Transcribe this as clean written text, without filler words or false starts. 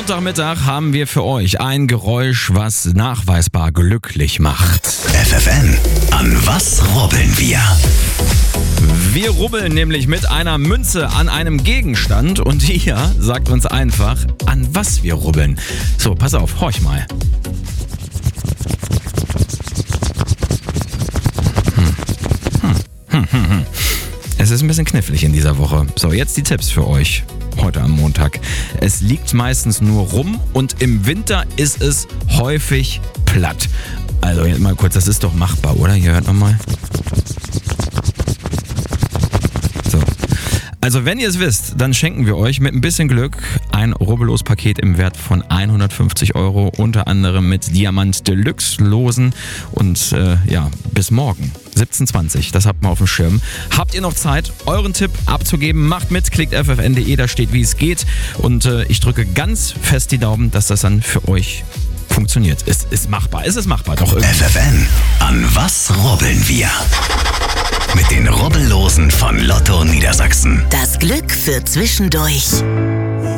Montagmittag haben wir für euch ein Geräusch, was nachweisbar glücklich macht. FFN, an was rubbeln wir? Wir rubbeln nämlich mit einer Münze an einem Gegenstand und ihr sagt uns einfach, an was wir rubbeln. So, pass auf, horch mal. Es ist ein bisschen knifflig in dieser Woche. So, jetzt die Tipps für euch. Heute am Montag. Es liegt meistens nur rum und im Winter ist es häufig platt. Also jetzt mal kurz, das ist doch machbar, oder? Hier hört man mal. So. Also wenn ihr es wisst, dann schenken wir euch mit ein bisschen Glück ein Rubbellos-Paket im Wert von 150 €, unter anderem mit Diamant Deluxe Losen und bis morgen 17:20, das habt ihr auf dem Schirm. Habt ihr noch Zeit, euren Tipp abzugeben? Macht mit, klickt ffn.de, da steht, wie es geht und ich drücke ganz fest die Daumen, dass das dann für euch funktioniert. Es ist machbar, doch irgendwie. FFN, an was rubbeln wir? Mit den Rubbellosen von Lotto Niedersachsen. Das Glück für zwischendurch.